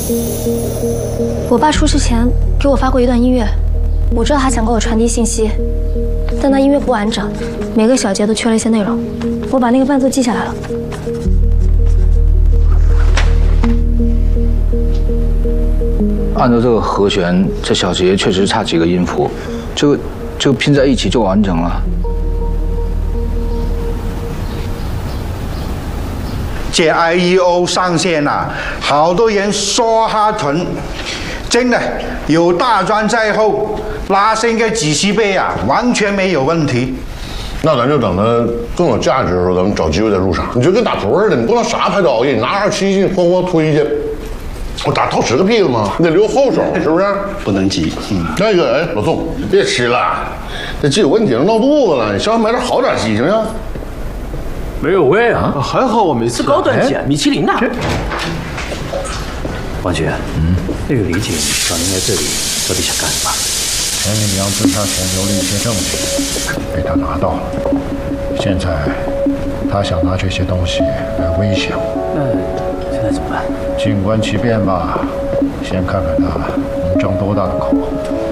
我爸出事前给我发过一段音乐，我知道他想给我传递信息，但那音乐不完整，每个小节都缺了一些内容。我把那个伴奏记下来了。 按照这个和弦，这小节确实差几个音符，这个拼在一起就完整了。 这 IEO 上线了，好多人说哈屯，真的有大专在后，拉升个几十倍啊，完全没有问题。 那咱就等它更有价值的时候，咱们找机会再入场。你就跟打图似的，你不能啥牌都熬夜，你拿着7进哐哐推去。我打透10个屁了吗？你得留后手，是不是？ 不能急。 那个，哎，老宋，别吃了，这鸡有问题了，闹肚子了。你稍微买点好点鸡行不行？ 没有味啊， 还好我没吃。 是高端鸡，米其林呐。王局，那个李姐找您来这里，到底想干什么？ 田锦阳自杀前留了一些证据，被他拿到了。现在，他想拿这些东西来威胁我。 那现在怎么办？ 静观其变吧，先看看他能张多大的口。